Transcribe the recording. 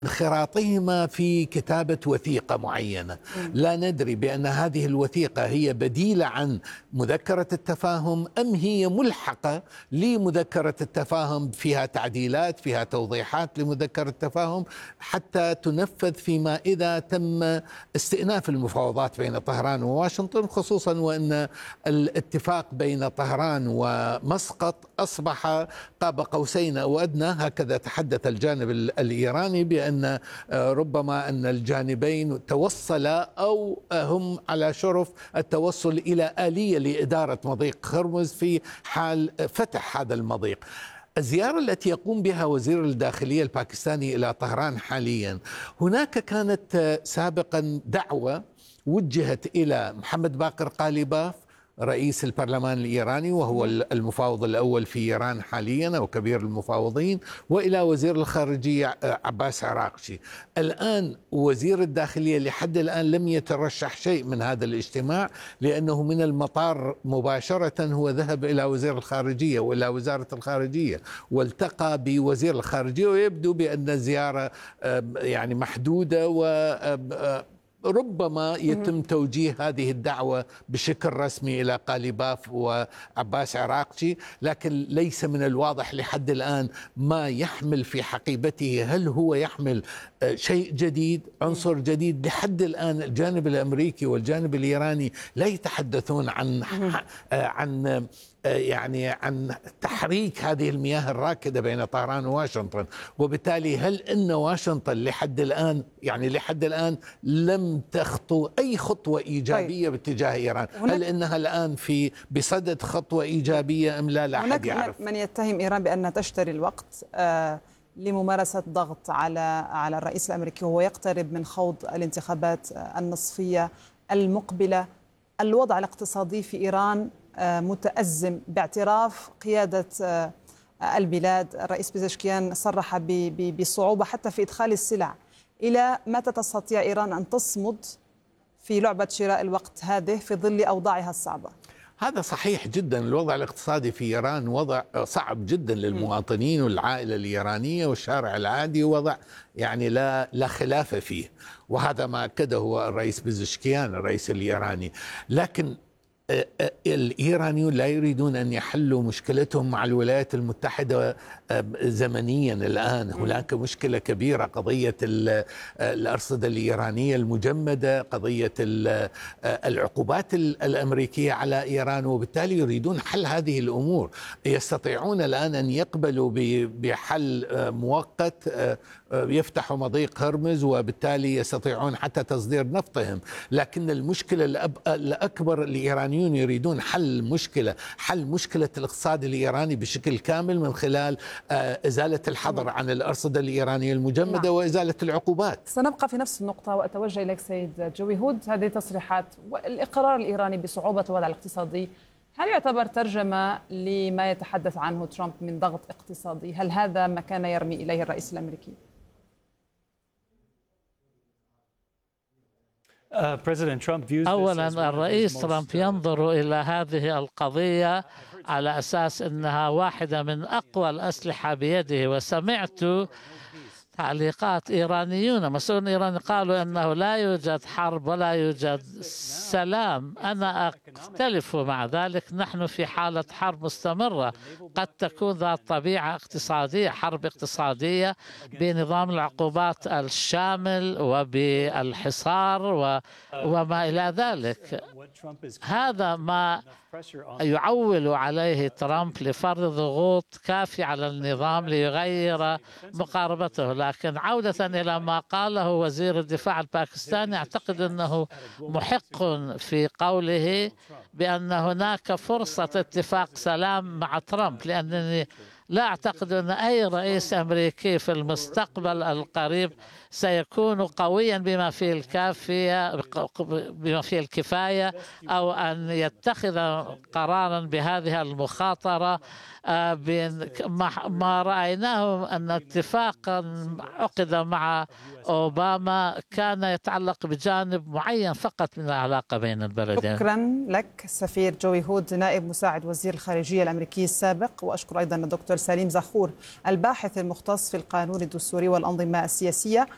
انخراطهما في كتابة وثيقة معينة. لا ندري بأن هذه الوثيقة هي بديلة عن مذكرة التفاهم أم هي ملحقة لمذكرة التفاهم، فيها تعديلات، فيها توضيحات لمذكرة التفاهم حتى تنفذ فيما إذا تم استئناف المفاوضات بين طهران وواشنطن، خصوصا وأن الاتفاق بين طهران ومسقط أصبح قاب قوسين أو أدنى، هكذا تحدث الجانب الإيراني، بأن ربما أن الجانبين توصلا أو هم على شرف التوصل إلى آلية لإدارة مضيق هرمز في حال فتح هذا المضيق. الزيارة التي يقوم بها وزير الداخلية الباكستاني إلى طهران حاليا، هناك كانت سابقا دعوة وجهت إلى محمد باقر قاليباف رئيس البرلمان الإيراني وهو المفاوض الأول في إيران حاليا أو كبير المفاوضين، وإلى وزير الخارجية عباس عراقشي. الآن وزير الداخلية لحد الآن لم يترشح شيء من هذا الاجتماع، لأنه من المطار مباشرة هو ذهب إلى وزير الخارجية وإلى وزارة الخارجية والتقى بوزير الخارجية، ويبدو بأن الزيارة يعني محدودة و ربما يتم توجيه هذه الدعوة بشكل رسمي إلى قاليباف وعباس عراقشي، لكن ليس من الواضح لحد الآن ما يحمل في حقيبته. هل هو يحمل شيء جديد، عنصر جديد؟ لحد الآن الجانب الأمريكي والجانب الإيراني لا يتحدثون عن يعني عن تحريك هذه المياه الراكدة بين طهران وواشنطن. وبالتالي هل أن واشنطن لحد الآن لم تخطو أي خطوة إيجابية باتجاه إيران؟ هل أنها الآن بصدد خطوة إيجابية أم لا أحد يعرف. من يتهم إيران بأنها تشتري الوقت لممارسة ضغط على الرئيس الأمريكي وهو يقترب من خوض الانتخابات النصفية المقبلة. الوضع الاقتصادي في إيران متأزم باعتراف قيادة البلاد. الرئيس بيزشكيان صرح بالصعوبة حتى في إدخال السلع. إلى متى تستطيع إيران أن تصمد في لعبة شراء الوقت هذه في ظل أوضاعها الصعبة؟ هذا صحيح جدا. الوضع الاقتصادي في إيران وضع صعب جدا للمواطنين والعائلة الإيرانية والشارع العادي، وضع يعني لا خلاف فيه، وهذا ما أكده الرئيس بيزشكيان الرئيس الإيراني. لكن الإيرانيون لا يريدون أن يحلوا مشكلتهم مع الولايات المتحدة زمنيا. الآن هناك مشكلة كبيرة، قضية الأرصدة الإيرانية المجمدة، قضية العقوبات الأمريكية على إيران، وبالتالي يريدون حل هذه الأمور. يستطيعون الآن أن يقبلوا بحل مؤقت يفتحوا مضيق هرمز، وبالتالي يستطيعون حتى تصدير نفطهم. لكن المشكلة الأكبر الإيرانيون يريدون حل مشكلة الاقتصاد الإيراني بشكل كامل من خلال إزالة الحظر عن الأرصدة الإيرانية المجمدة وإزالة العقوبات. سنبقى في نفس النقطة وأتوجه إليك سيد جوي هود. هذه تصريحات والإقرار الإيراني بصعوبة الوضع الاقتصادي هل يعتبر ترجمة لما يتحدث عنه ترامب من ضغط اقتصادي؟ هل هذا ما كان يرمي إليه الرئيس الأمريكي؟ أولا الرئيس ترامب ينظر إلى هذه القضية على أساس أنها واحدة من أقوى الأسلحة بيده، وسمعت تعليقات إيرانيون مسؤولون إيراني قالوا أنه لا يوجد حرب ولا يوجد سلام. أنا أختلف مع ذلك. نحن في حالة حرب مستمرة قد تكون ذات طبيعة اقتصادية، حرب اقتصادية بنظام العقوبات الشامل وبالحصار وما إلى ذلك. هذا ما يعول عليه ترامب لفرض ضغوط كافية على النظام ليغير مقاربته. لكن عودة إلى ما قاله وزير الدفاع الباكستاني، أعتقد أنه محق في قوله بأن هناك فرصة اتفاق سلام مع ترامب، لأنني لا أعتقد أن أي رئيس أمريكي في المستقبل القريب سيكون قويا بما فيه الكفاية أو أن يتخذ قرارا بهذه المخاطرة. ما رأيناه أن اتفاقا عقد مع أوباما كان يتعلق بجانب معين فقط من العلاقة بين البلدين. شكرا لك سفير جوي هود نائب مساعد وزير الخارجية الأمريكي السابق، وأشكر أيضا الدكتور سليم زخور الباحث المختص في القانون الدستوري والأنظمة السياسية.